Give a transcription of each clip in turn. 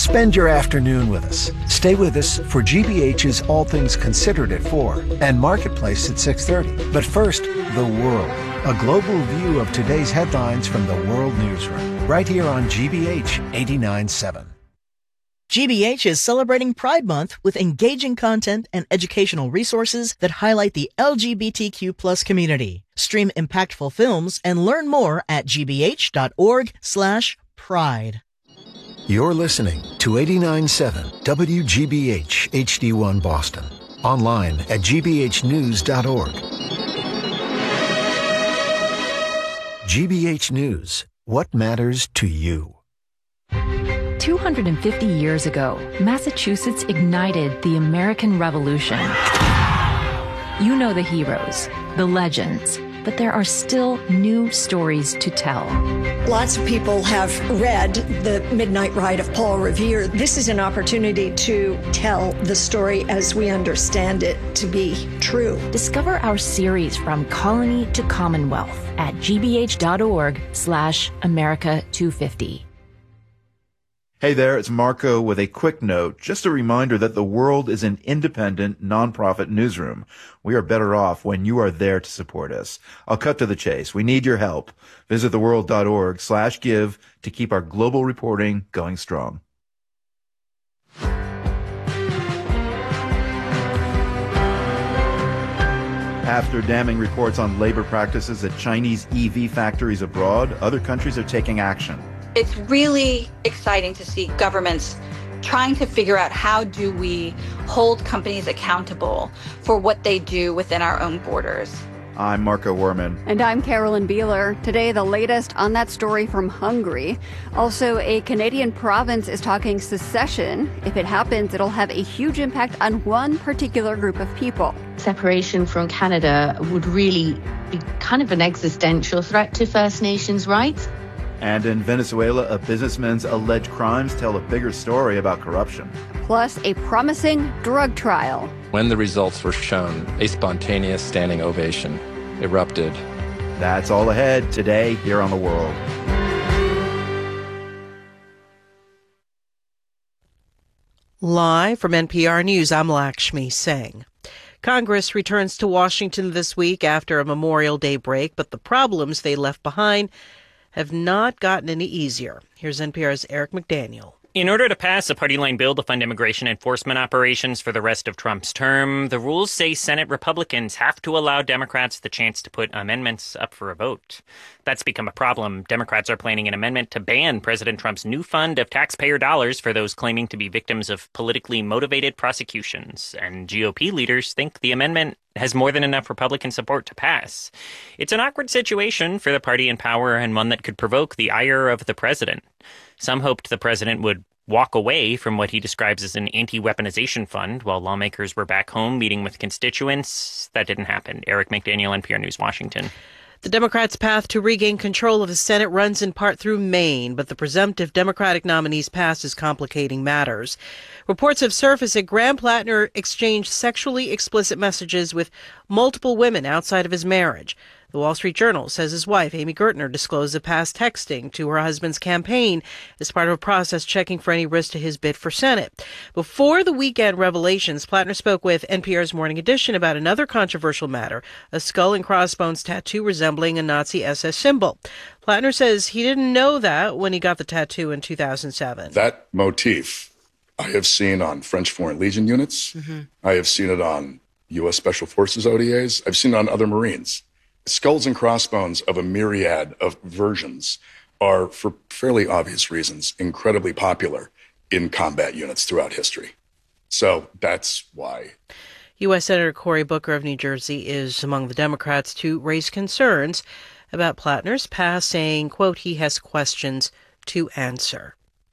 Spend your afternoon with us. Stay with us for GBH's All Things Considered at 4 and Marketplace at 6:30. But first, the world. A global view of today's headlines from the World Newsroom. Right here on GBH 89.7. GBH is celebrating Pride Month with engaging content and educational resources that highlight the LGBTQ+ community. Stream impactful films and learn more at gbh.org/pride. You're listening to 89.7 WGBH HD1 Boston. Online at gbhnews.org. GBH News. What matters to you? 250 years ago, Massachusetts ignited the American Revolution. You know the heroes, the legends, but there are still new stories to tell. Lots of people have read The Midnight Ride of Paul Revere. This is an opportunity to tell the story as we understand it to be true. Discover our series From Colony to Commonwealth at gbh.org/America250. Hey there, it's Marco with a quick note. Just a reminder that The World is an independent, nonprofit newsroom. We are better off when you are there to support us. I'll cut to the chase. We need your help. Visit theworld.org/give to keep our global reporting going strong. After damning reports on labor practices at Chinese EV factories abroad, other countries are taking action. It's really exciting to see governments trying to figure out how do we hold companies accountable for what they do within our own borders. I'm Marco Werman. And I'm Carolyn Beeler. Today, the latest on that story from Hungary. Also, a Canadian province is talking secession. If it happens, it'll have a huge impact on one particular group of people. Separation from Canada would really be kind of an existential threat to First Nations rights. And in Venezuela, a businessman's alleged crimes tell a bigger story about corruption. Plus, a promising drug trial. When the results were shown, a spontaneous standing ovation erupted. That's all ahead today here on The World. Live from NPR News, I'm Lakshmi Singh. Congress returns to Washington this week after a Memorial Day break, but the problems they left behind have not gotten any easier. Here's NPR's Eric McDaniel. In order to pass a party-line bill to fund immigration enforcement operations for the rest of Trump's term, the rules say Senate Republicans have to allow Democrats the chance to put amendments up for a vote. That's become a problem. Democrats are planning an amendment to ban President Trump's new fund of taxpayer dollars for those claiming to be victims of politically motivated prosecutions. And GOP leaders think the amendment has more than enough Republican support to pass. It's an awkward situation for the party in power and one that could provoke the ire of the president. Some hoped the president would walk away from what he describes as an anti-weaponization fund while lawmakers were back home meeting with constituents. That didn't happen. Eric McDaniel, NPR News, Washington. The Democrats' path to regain control of the Senate runs in part through Maine, but the presumptive Democratic nominee's past is complicating matters. Reports have surfaced that Graham Plattner exchanged sexually explicit messages with multiple women outside of his marriage. The Wall Street Journal says his wife, Amy Gertner, disclosed the past texting to her husband's campaign as part of a process checking for any risk to his bid for Senate. Before the weekend revelations, Plattner spoke with NPR's Morning Edition about another controversial matter, a skull and crossbones tattoo resembling a Nazi SS symbol. Plattner says he didn't know that when he got the tattoo in 2007. That motif I have seen on French Foreign Legion units. I have seen it on U.S. Special Forces ODAs. I've seen it on other Marines. Skulls and crossbones of a myriad of versions are, for fairly obvious reasons, incredibly popular in combat units throughout history. So that's why. U.S. Senator Cory Booker of New Jersey is among the Democrats to raise concerns about Plattner's past, saying, quote, he has questions to answer.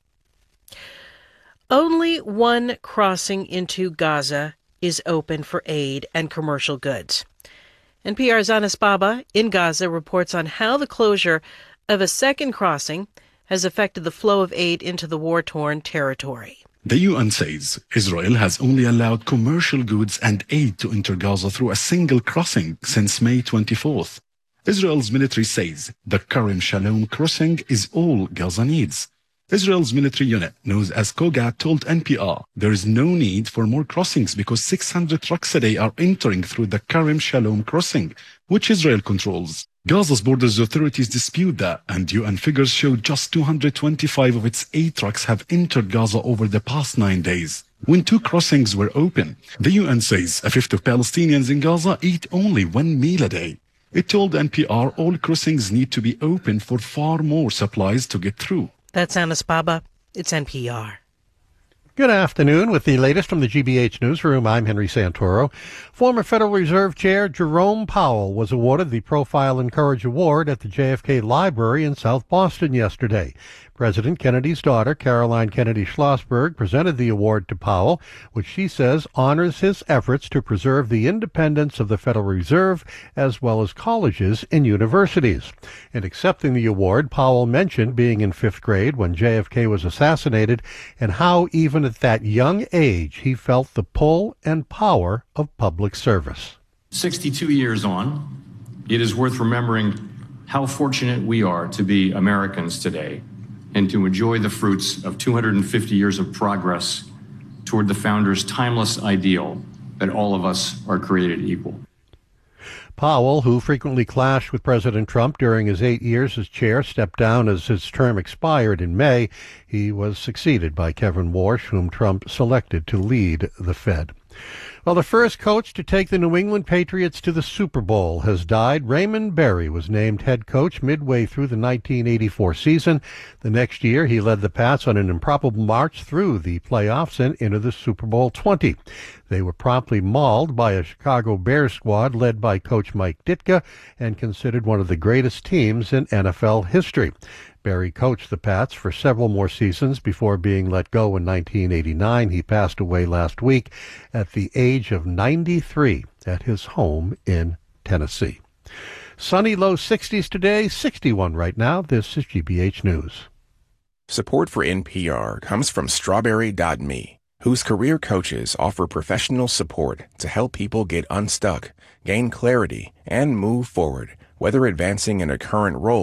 Only one crossing into Gaza is open for aid and commercial goods. NPR's Anas Baba in Gaza reports on how the closure of a second crossing has affected the flow of aid into the war-torn territory. The UN says Israel has only allowed commercial goods and aid to enter Gaza through a single crossing since May 24th. Israel's military says the Kerem Shalom crossing is all Gaza needs. Israel's military unit, known as Kogat, told NPR there is no need for more crossings because 600 trucks a day are entering through the Karim Shalom crossing, which Israel controls. Gaza's borders authorities dispute that, and UN figures show just 225 of its 8 trucks have entered Gaza over the past 9 days. When 2 crossings were open, the UN says a fifth of Palestinians in Gaza eat only 1 meal a day. It told NPR all crossings need to be open for far more supplies to get through. That's Anas Baba. It's NPR. Good afternoon. With the latest from the GBH Newsroom, I'm Henry Santoro. Former Federal Reserve Chair Jerome Powell was awarded the Profile and Courage Award at the JFK Library in South Boston yesterday. President Kennedy's daughter, Caroline Kennedy Schlossberg, presented the award to Powell, which she says honors his efforts to preserve the independence of the Federal Reserve as well as colleges and universities. In accepting the award, Powell mentioned being in 5th grade when JFK was assassinated and how even at that young age he felt the pull and power of public service. 62 years on, it is worth remembering how fortunate we are to be Americans today and to enjoy the fruits of 250 years of progress toward the founders' timeless ideal that all of us are created equal. Powell, who frequently clashed with President Trump during his 8 years as chair, stepped down as his term expired in May. He was succeeded by Kevin Warsh, whom Trump selected to lead the Fed. Well, the first coach to take the New England Patriots to the Super Bowl has died. Raymond Berry was named head coach midway through the 1984 season. The next year, he led the Pats on an improbable march through the playoffs and into the Super Bowl 20. They were promptly mauled by a Chicago Bears squad led by coach Mike Ditka and considered one of the greatest teams in NFL history. Berry coached the Pats for several more seasons before being let go in 1989. He passed away last week at the age of 93 at his home in Tennessee. Sunny low 60s today, 61 right now. This is GBH News. Support for NPR comes from Strawberry.me, whose career coaches offer professional support to help people get unstuck, gain clarity, and move forward, whether advancing in a current role